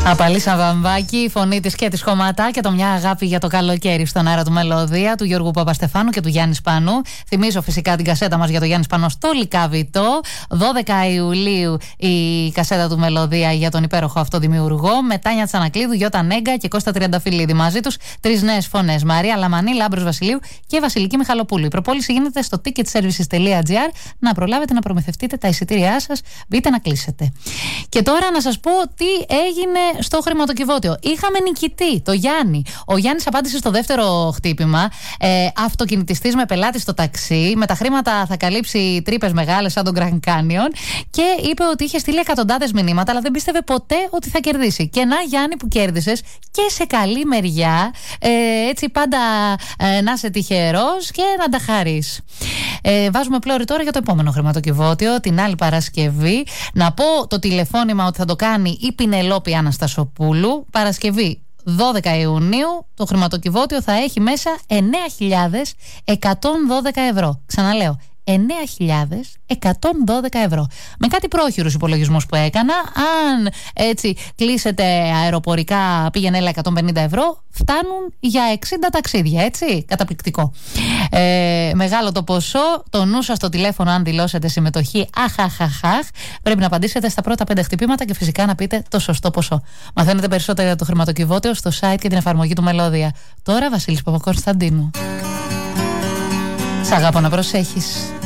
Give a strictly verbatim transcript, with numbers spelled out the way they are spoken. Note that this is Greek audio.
Απαλίσσα Βαμβάκη, η φωνή της και της Χωματά και το μια αγάπη για το καλοκαίρι στον αέρα του Μελωδία του Γιώργου Παπαστεφάνου και του Γιάννη Σπανού. Θυμίζω φυσικά την κασέτα μας για το Γιάννη Σπανό στο Λυκαβητό. δώδεκα Ιουλίου η κασέτα του Μελωδία για τον υπέροχο αυτό δημιουργό. Με Τάνια Τσανακλείδου, Γιώτα Νέγκα και Κώστα Τριανταφυλλίδη. Μαζί τους τρεις νέες φωνές. Μαρία Λαμανή, Λάμπρος Βασιλείου και Βασιλική Μιχαλοπούλου. Η προπόληση γίνεται στο ticket services τελεία gr. Να προλάβετε να προμηθευτείτε τα εισιτήριά σας. Μπείτε να κλείσετε. Και τώρα να σας πω τι έγινε στο χρηματοκιβώτιο. Είχαμε νικητή, το Γιάννη. Ο Γιάννης απάντησε στο δεύτερο χτύπημα. Ε, αυτοκινητιστής με πελάτη στο ταξί. Με τα χρήματα θα καλύψει τρύπες μεγάλες σαν τον Grand Canyon. Και είπε ότι είχε στείλει εκατοντάδες μηνύματα, αλλά δεν πίστευε ποτέ ότι θα κερδίσει. Και να, Γιάννη, που κέρδισες και σε καλή μεριά. Ε, έτσι πάντα ε, να είσαι τυχερός και να τα χαρείς. Ε, βάζουμε πλώρη τώρα για το επόμενο χρηματοκιβώτιο, την άλλη Παρασκευή. Να πω το τηλεφώνημα ότι θα το κάνει η Πινελόπη Αναστασοπούλου. Παρασκευή δώδεκα Ιουνίου το χρηματοκιβώτιο θα έχει μέσα εννέα χιλιάδες εκατόν δώδεκα ευρώ. Ξαναλέω, εννέα χιλιάδες εκατόν δώδεκα ευρώ. Με κάτι πρόχειρους υπολογισμούς που έκανα, αν έτσι κλείσετε αεροπορικά πήγαινε έλα εκατόν πενήντα ευρώ, φτάνουν για εξήντα ταξίδια, έτσι. Καταπληκτικό. Ε, μεγάλο το ποσό, το νου σας στο τηλέφωνο αν δηλώσετε συμμετοχή. Αχαχαχαχ. Πρέπει να απαντήσετε στα πρώτα πέντε χτυπήματα και φυσικά να πείτε το σωστό ποσό. Μαθαίνετε περισσότερα για το χρηματοκιβώτιο στο site και την εφαρμογή του Μελώδια. Τώρα Βασίλης Παπακωνσταντίνου. Σ' αγάπω να προσέχεις.